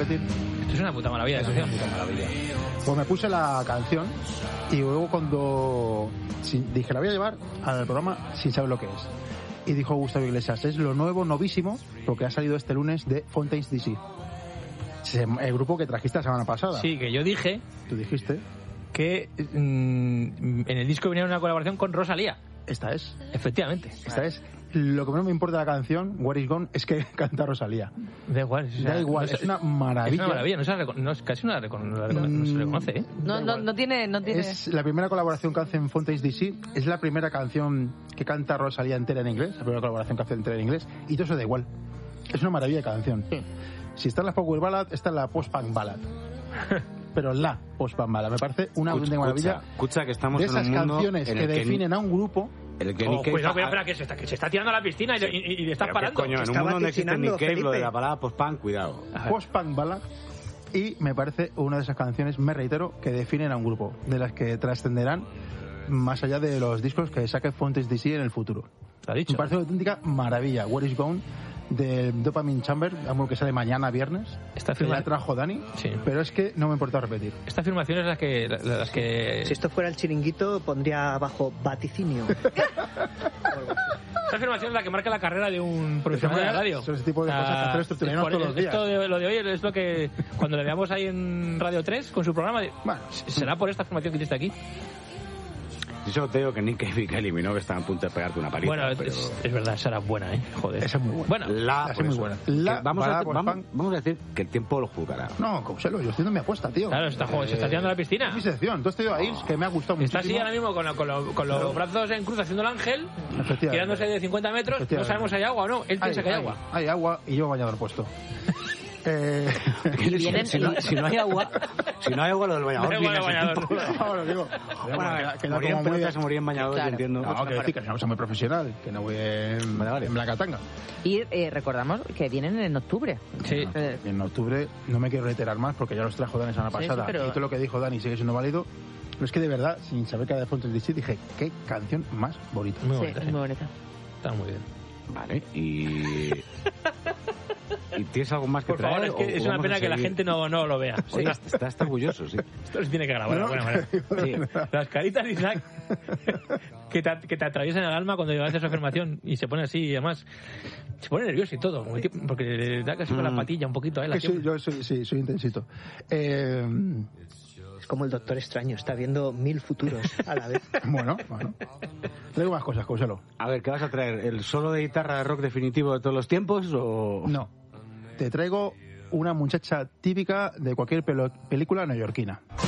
repetir. Esto es una puta maravilla. Es una puta maravilla. Pues me puse la canción y luego cuando dije, la voy a llevar al programa sin saber lo que es. Y dijo Gustavo Iglesias, es lo nuevo, novísimo, porque ha salido este lunes de Fontaines DC. El grupo que trajiste la semana pasada. Sí, que yo dije... Tú dijiste... que en el disco venía una colaboración con Rosalía. Esta es. Efectivamente. Esta es. Lo que menos me importa de la canción, Where Is Gone, es que canta Rosalía. Da igual. O sea, da igual, es una maravilla. Es una maravilla, casi no se reconoce, ¿eh? No tiene... Es la primera colaboración que hace en Fontaines DC, es la primera canción que canta Rosalía entera en inglés, la primera colaboración que hace entera en inglés, y todo eso da igual. Es una maravilla de canción. Sí. Si está en la Power Ballad, está en la Post-Punk Ballad. Pero la Post-Punk Ballad me parece una auténtica maravilla. Escucha, que estamos de esas en un mundo canciones que definen a un grupo. Cuidado, espera, que se está tirando a la piscina y le estás parando. Coño, en un mundo donde existe Nick Cave, lo de la palabra post-punk, cuidado. Post-punk ballad. Y me parece una de esas canciones, me reitero, que definen a un grupo, de las que trascenderán más allá de los discos que saque Fontaines DC en el futuro. ¿Lo ha dicho? Me parece una auténtica maravilla. Where Is Gone, del Dopamine Chamber, algo que sale mañana viernes. Que la trajo Dani, sí. Pero es que no me importa repetir. Esta afirmación es las que... Si esto fuera el Chiringuito, pondría abajo vaticinio. Esta afirmación es la que marca la carrera de un profesional de la radio. Es ese tipo de cosas que hacer estructurarnos todos los días. Lo de hoy es lo que, cuando le veamos ahí en Radio 3 con su programa, será por esta afirmación que hiciste aquí. Yo te digo que Nick Cave y Kylie Minogue están a punto de pegarte una paliza. Bueno, pero... es verdad, esa era buena, ¿eh? Joder. Esa es muy buena. Esa es muy buena. Vamos a decir que el tiempo lo juzgará. No, Couselo, yo estoy haciendo mi apuesta, tío. Claro, se está tirando a la piscina. Es mi sección. Entonces te digo ahí que me ha gustado mucho. Está así ahora mismo con los brazos en cruz haciendo el ángel, tirándose de 50 metros. No sabemos si hay agua o no. Él piensa que hay agua. Hay agua y yo bañador puesto. Si no hay agua, lo del bañador. Morir en pelotas o morir en bañador, yo entiendo. No, que decir que no soy muy profesional, que no voy en Blancatanga. Y recordamos que vienen en octubre. Sí. En octubre no me quiero reiterar más porque ya los trajo Dani la semana pasada. Y todo lo que dijo Dani sigue siendo válido. Pero es que de verdad, sin saber que era de Fontaines DC, dije, qué canción más bonita. Muy bonita. Muy bonita. Está muy bien. Vale, ¿Y tienes algo más que traer? Por favor, es que es una pena que la gente no lo vea. Sí, está orgulloso, sí. Esto se tiene que grabar de alguna manera. Sí. Las caritas de Isaac que te atraviesan el alma cuando haces su afirmación y se pone así y además se pone nervioso y todo, porque le da casi con la patilla un poquito a él. Yo soy intensito. Es como el Doctor Extraño, está viendo 1000 futuros a la vez. Bueno. Traigo más cosas, Couselo. A ver, ¿qué vas a traer? ¿El solo de guitarra de rock definitivo de todos los tiempos o...? No. Te traigo una muchacha típica de cualquier película neoyorquina.